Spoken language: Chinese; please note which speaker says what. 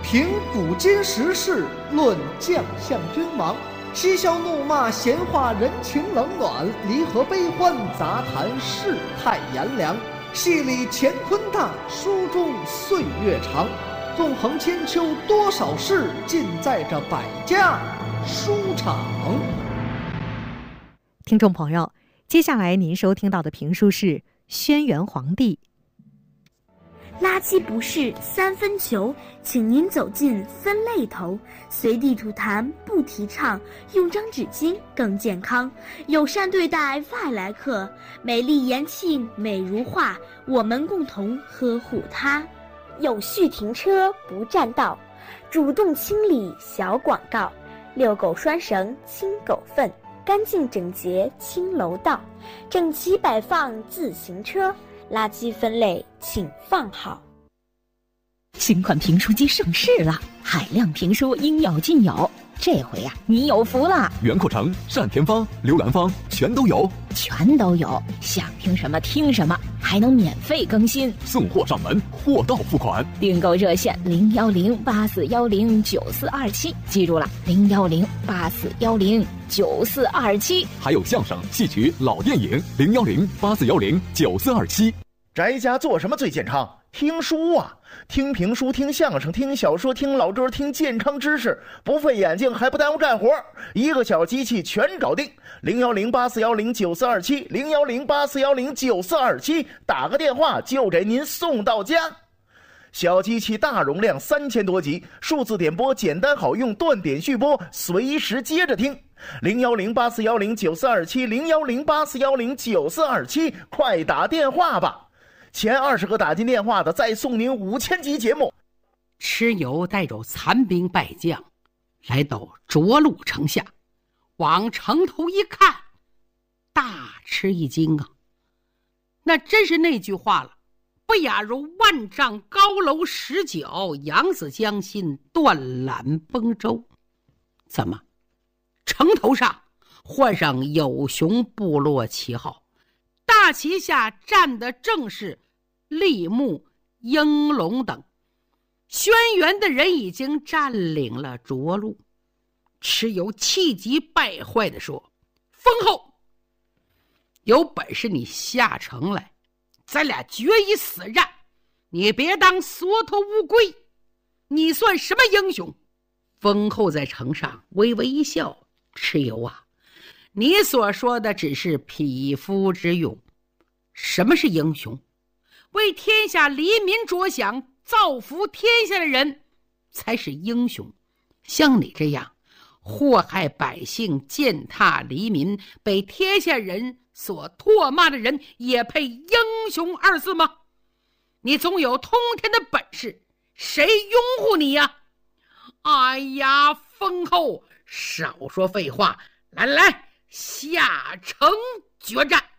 Speaker 1: 评古今时事，论将相君王，嬉笑怒骂，闲话人情冷暖，离合悲欢，杂谈世态炎凉。戏里乾坤大，书中岁月长。纵横千秋，多少事，尽在这百家书场。
Speaker 2: 听众朋友，接下来您收听到的评书是《轩辕黄帝》。
Speaker 3: 垃圾不是三分球，请您走进分类头，随地吐痰不提倡，用张纸巾更健康，友善对待外来客，美丽延庆美如画，我们共同呵护它。有序停车不占道，主动清理小广告，遛狗拴绳清狗粪，干净整洁清楼道，整齐摆放自行车，垃圾分类请放好。
Speaker 4: 新款评书机上市了，海量评书应有尽有，这回呀，你有福了！
Speaker 5: 袁阔成、单田芳、刘兰芳全都有，想听什么听什么，还能免费更新， 送货上门，货到付款。
Speaker 4: 订购热线01084109427，记住了，01084109427。
Speaker 5: 还有相声、戏曲、老电影01084109427。
Speaker 6: 宅家做什么最健康？听书啊，听评书，听相声，听小说，听老歌，听健康知识，不费眼睛还不耽误干活，一个小机器全搞定。01084109427，01084109427，打个电话就给您送到家。小机器大容量3000多集，数字点播简单好用，断点续播，随时接着听。01084109427，01084109427，快打电话吧！前20个打进电话的，再送您5000集节目。
Speaker 7: 蚩尤带着残兵败将来到涿鹿城下，往城头一看，大吃一惊啊！那真是那句话了，不亚如万丈高楼十角，扬子江心，断缆崩舟。怎么？城头上换上有熊部落旗号，大旗下站的正是立木、应龙等。轩辕的人已经占领了涿鹿。蚩尤气急败坏地说：封后，有本事你下城来，咱俩决一死战，你别当缩头乌龟，你算什么英雄？封后在城上微微一笑：蚩尤啊，你所说的只是匹夫之勇。什么是英雄？为天下黎民着想，造福天下的人才是英雄。像你这样祸害百姓、践踏黎民、被天下人所唾骂的人，也配英雄二字吗？你总有通天的本事，谁拥护你呀？哎呀，封后少说废话，来，下城决战。